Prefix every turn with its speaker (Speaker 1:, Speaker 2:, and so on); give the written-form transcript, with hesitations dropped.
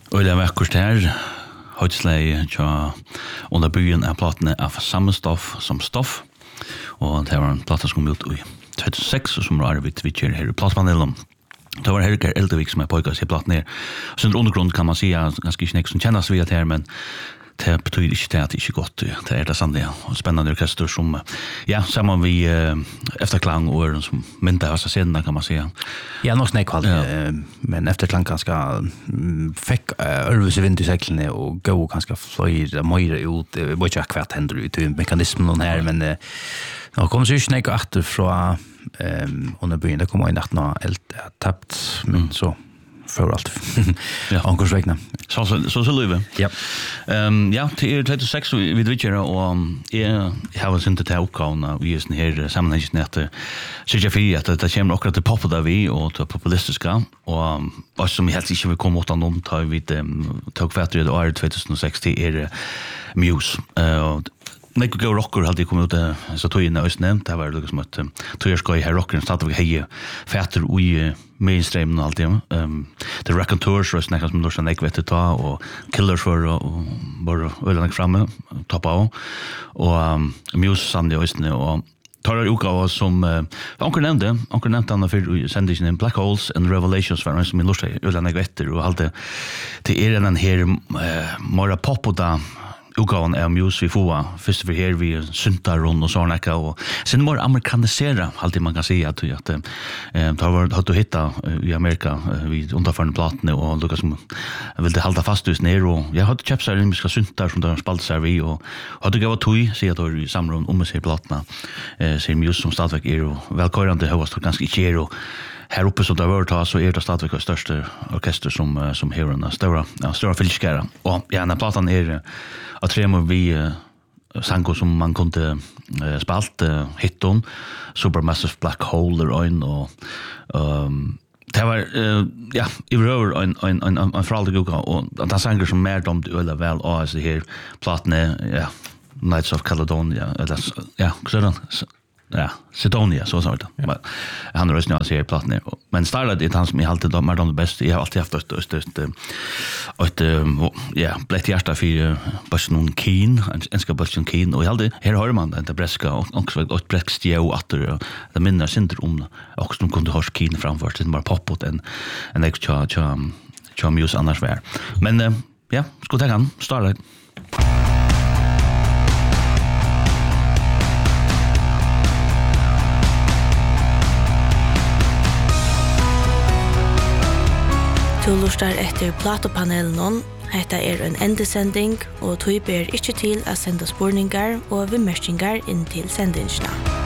Speaker 1: Och det var kort här. Höjdsläge under byen är plattorna av samma stoff som stoff. Och det var en platta som kom ut i 2006 som var vi här i plattpanelen. Det var Helger Eldevik som pojkas i platt ner. Så under undergrund kan man säga ganska snäck som kännas vid här, men det betyder inte att det är gott. Det är det sannliga och spännande orkester som samman vi efterklang och som myntar av scenerna kan man säga.
Speaker 2: Ja, nog snäck men efterklang ganska fick örvus i vind i säcklarna och gå ganska flöjda möjra ut. Vi vet inte kvart händer ut i mekanismen här, men det kommer så ju snäck efter från under byn. Det kommer i natten och tappt, men så för allt. Ankorsvägna. Så Löve. Ja.
Speaker 1: Till 36 vi vill och jag har synt det uppgåvan vi är här sammanhanget så jag för att det kommer också till poppa där vi och till populistiska och vad som helt inte vill komma åt någon tar vi tog kvarter det år 2060 är Muse. När jag går rocker hade jag kommit ut så tog in östnen det var liksom att tog jag ska i här rocken startade vi heje fatter i mainstream och allt det. The Raconteurs var snackas som då jag vet ta och Killers för bara öland framme toppa och Muse sande östnen och tar det utgåva som onkel nämnde han för sändningen in Black Holes and Revelations för som min lustig öland vet och allt det är den här mera populära utgåvan är Muse vi får först för här vi syntar och såna och sen mer amerikanisera alltid man kan säga att har du hitta i Amerika vid underförande plattorna och Lucas som vill det hålla fast just ner och jag hade köpt så här mycket syntar som de spaltar vi och hade gått toy se att du samlar om sig plattorna ser Muse som stadväck är och välkörande har varit ganska kero här uppe så där var det så är det stadväck det största orkester som hörarna stora fyllskara och när plattan är att tremor vi sanko som man kunde spalt hitton Supermassive Black Hole och det var i rör en föraldig guga och den sanger som mer dom det öla väl och så här platne Knights of Caledonia eller Sidonia så det. Men han röst nu ser plattan men startade det han som är alltid de bästa. Jag har alltid haft ett blött hjärta för Bastion Keen, en ska Bastion Keen och jag hade här har man det breska och ett bräckst ju åter det minns syndrom och som kunde ha Keen framför det bara poppot en extra cha Muse annars vär. Men ska ta han starta.
Speaker 3: Du lustar etter platopanelen. Hetta en endesending, og du ber ikke til å sende spurningar og vimerkingar inn til sendingene.